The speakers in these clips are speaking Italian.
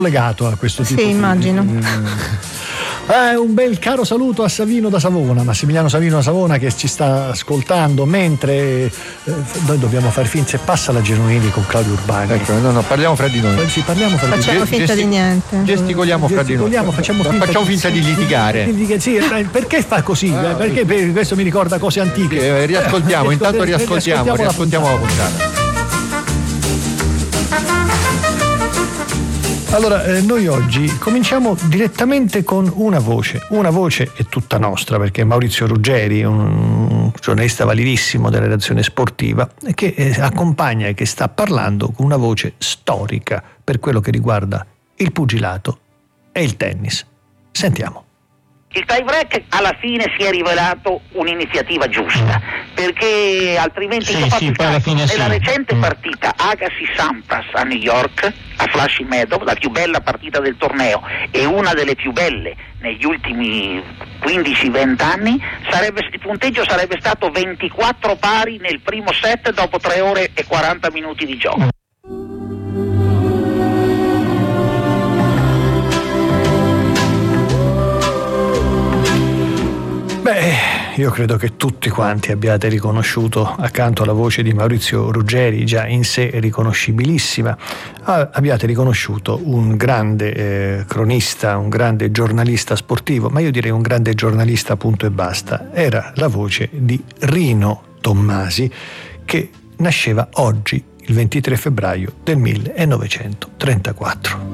legato a questo tipo Sì, immagino. Un bel caro saluto a Savino da Savona, Massimiliano Savino da Savona, che ci sta ascoltando mentre noi dobbiamo far finta, se passa la Genuini con Claudio Urbani. Ecco, no, parliamo fra di noi. Sì, parliamo fra di noi. Facciamo finta di niente. Gesticoliamo fra di noi. Facciamo finta di litigare. Sì, perché fa così? Perché questo mi ricorda cose antiche. Riascoltiamo la puntata. Allora, noi oggi cominciamo direttamente con una voce è tutta nostra, perché Maurizio Ruggeri, un giornalista validissimo della redazione sportiva, che accompagna e che sta parlando con una voce storica per quello che riguarda il pugilato e il tennis. Sentiamo. Il tie break alla fine si è rivelato un'iniziativa giusta, perché altrimenti nella recente partita Agassi-Sampras a New York, a Flushing Meadow, la più bella partita del torneo e una delle più belle negli ultimi 15-20 anni, il punteggio sarebbe stato 24 pari nel primo set dopo 3 ore e 40 minuti di gioco. Io credo che tutti quanti abbiate riconosciuto, accanto alla voce di Maurizio Ruggeri, già in sé riconoscibilissima, abbiate riconosciuto un grande cronista, un grande giornalista sportivo, ma io direi un grande giornalista, punto e basta. Era la voce di Rino Tommasi, che nasceva oggi, il 23 febbraio del 1934.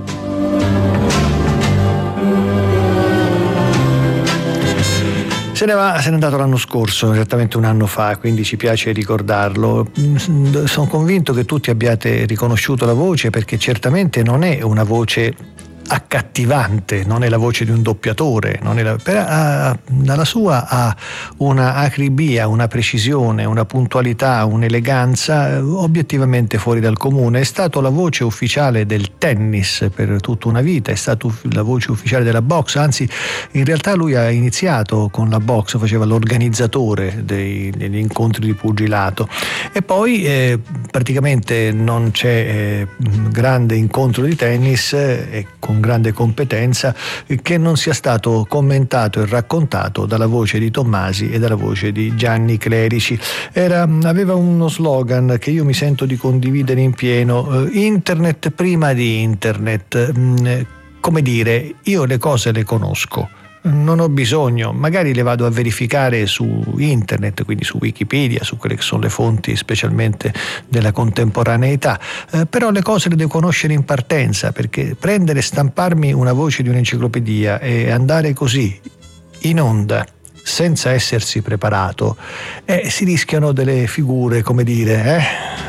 Se n'è andato l'anno scorso, esattamente un anno fa, quindi ci piace ricordarlo. Sono convinto che tutti abbiate riconosciuto la voce, perché certamente non è una voce accattivante, non è la voce di un doppiatore, dalla sua ha una acribia, una precisione, una puntualità, un'eleganza obiettivamente fuori dal comune. È stato la voce ufficiale del tennis per tutta una vita, è stato la voce ufficiale della box, anzi in realtà lui ha iniziato con la box, faceva l'organizzatore degli incontri di pugilato e poi praticamente non c'è grande incontro di tennis con grande competenza che non sia stato commentato e raccontato dalla voce di Tommasi e dalla voce di Gianni Clerici. Aveva uno slogan che io mi sento di condividere in pieno: internet prima di internet. Come dire, io le cose le conosco, non ho bisogno, magari le vado a verificare su internet, quindi su Wikipedia, su quelle che sono le fonti specialmente della contemporaneità, però le cose le devo conoscere in partenza, perché prendere e stamparmi una voce di un'enciclopedia e andare così in onda senza essersi preparato, si rischiano delle figure, come dire,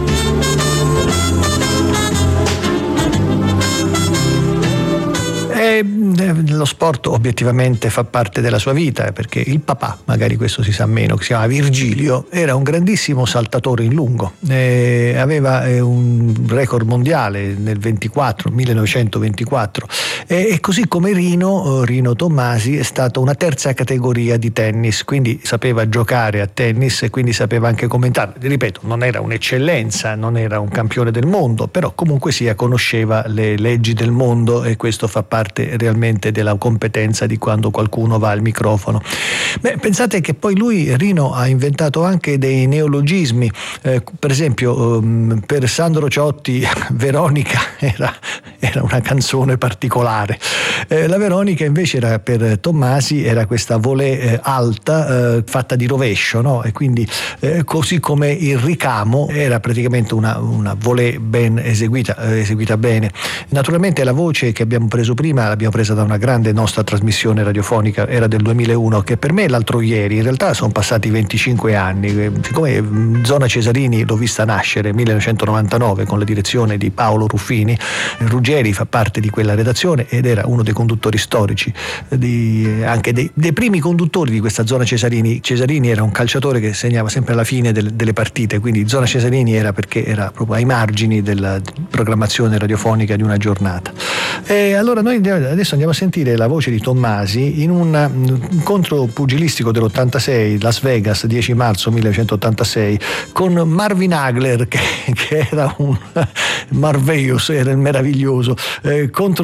Lo sport obiettivamente fa parte della sua vita, perché il papà, magari questo si sa meno, che si chiama Virgilio, era un grandissimo saltatore in lungo, aveva un record mondiale nel 1924, e così come Rino Tommasi è stata una terza categoria di tennis, quindi sapeva giocare a tennis e quindi sapeva anche commentare. Ripeto, non era un'eccellenza, non era un campione del mondo, però comunque sia conosceva le leggi del mondo, e questo fa parte realmente della competenza di quando qualcuno va al microfono. Pensate che poi Rino ha inventato anche dei neologismi, per esempio per Sandro Ciotti Veronica era una canzone particolare, la Veronica invece era, per Tommasi, era questa volée alta fatta di rovescio, no? E quindi così come il ricamo era praticamente una volée ben eseguita bene. Naturalmente la voce che abbiamo preso prima l'abbiamo presa da una grande nostra trasmissione radiofonica, era del 2001, che per me l'altro ieri, in realtà sono passati 25 anni, siccome Zona Cesarini l'ho vista nascere 1999 con la direzione di Paolo Ruffini, Ruggeri fa parte di quella redazione, ed era uno dei conduttori storici, anche dei primi conduttori di questa zona Cesarini. Cesarini era un calciatore che segnava sempre alla fine delle partite, quindi zona Cesarini era perché era proprio ai margini della programmazione radiofonica di una giornata. E allora noi adesso andiamo a sentire la voce di Tommasi in un incontro pugilistico dell'86, Las Vegas, 10 marzo 1986, con Marvin Hagler che era un Marveus, era il meraviglioso, contro